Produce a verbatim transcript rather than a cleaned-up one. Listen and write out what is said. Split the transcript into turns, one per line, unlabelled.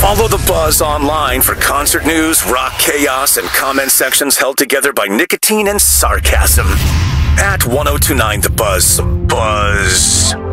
Follow The Buzz online for concert news, rock chaos, and comment sections held together by nicotine and sarcasm. At ten twenty-nine The Buzz. Buzz.